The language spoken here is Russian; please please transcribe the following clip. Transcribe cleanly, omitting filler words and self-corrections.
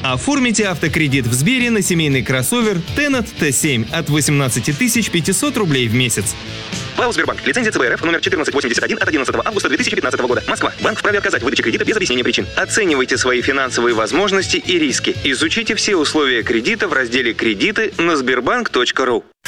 Оформите автокредит в Сбере на семейный кроссовер Tennet T7 от 18 500 рублей в месяц. ПАО «Сбербанк». Лицензия ЦБ РФ номер 1481 от 11 августа 2015 года. Москва. Банк вправе отказать в выдаче кредита без объяснения причин. Оценивайте свои финансовые возможности и риски. Изучите все условия кредита в разделе «Кредиты» на sberbank.ru.